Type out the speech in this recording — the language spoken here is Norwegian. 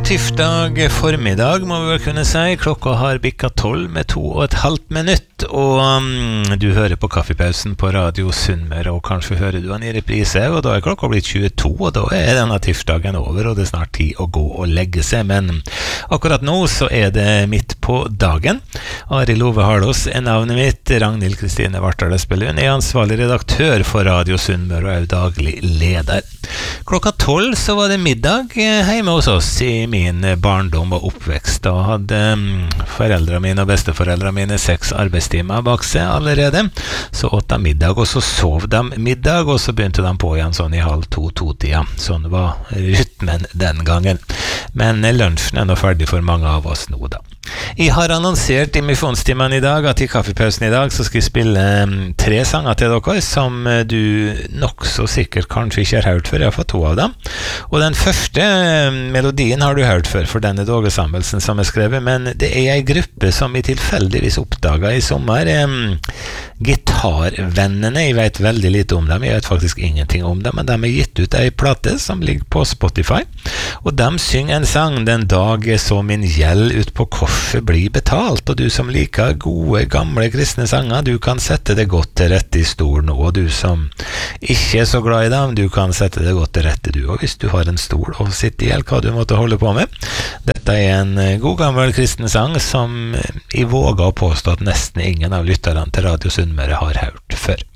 tirsdag formiddag må vi vel kunne si. Klokka har bikket 12 med 2,5 minutt, og du hører på kaffepausen på Radio Sunnmøre, og kanskje hører du han i reprise, og da er klokka blitt 22, og da er denne tirsdagen over, og det er snart tid å gå og legge seg, men akkurat nå så er det midt på dagen. Arild Ove Harlås er navnet mitt, Ragnhild Kristine Vartdal Espelund er ansvarlig redaktør for Radio Sunnmøre og er daglig leder. Klokka 12 så var det middag hjemme hos oss i min barndom og oppvekst. Da hadde foreldrene mine og besteforeldrene mine 6 arbeidstimer bak seg allerede. Så åt de middag, og så sov de middag, og så begynte de på igjen sånn i 1:30-2-tida. Sånn var rytmen den gangen. Men lunsjen er nå ferdig for mange av oss nå da. Jeg har annonsert i misjonstimen i dag at i kaffepausen i dag så skal jeg spille 3 sanger til dere som du nok så sikkert kanskje ikke har hørt før. Jeg har fått 2 av dem. Og den første melodien har du hørt før, for denne dågesammelsen som er skrevet, men det er en gruppe som jeg tilfeldigvis oppdaget i sommer. Gitarvennene, jeg vet veldig lite om dem, jeg vet faktisk ingenting om dem, men de har gitt ut en plate som ligger på Spotify, og de synger en sang, Den dag jeg så min gjeld ut på korset bli betalt, og du som liker gode, gamle kristne sanger, du kan sette det godt til rette i stol nå, og du som ikke er så glad i dem, du kan sette det godt til rette du, og hvis du har en stol og sitte i hva du måtte holde på med. Dette er en god gammel kristen sang som jeg våger å påstå at nesten ingen av lytterne til Radio Sunnmøre har hørt før.